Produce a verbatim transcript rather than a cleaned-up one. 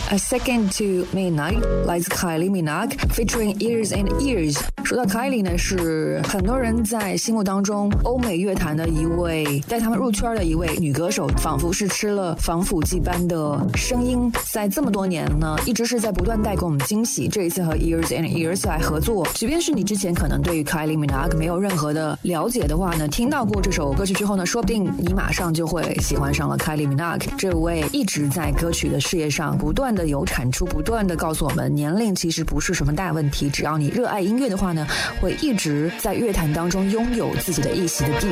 A Second to Midnight 来自 Kylie Minogue featuring Years and Years。 说到 Kylie 呢，是很多人在心目当中欧美乐坛的一位带他们入圈的一位女歌手，仿佛是吃了防腐剂般的声音，在这么多年呢一直是在不断带给我们惊喜。这一次和 Years and Years 来合作，即便是你之前可能对于 Kylie Minogue 没有任何的了解的话呢，听到过这首歌曲之后呢，说不定你马上就会喜欢上了 Kylie Minogue 这位一直在歌曲的事业上不断的有产出，不断的告诉我们年龄其实不是什么大问题，只要你热爱音乐的话呢，会一直在乐坛当中拥有自己的一席的地位。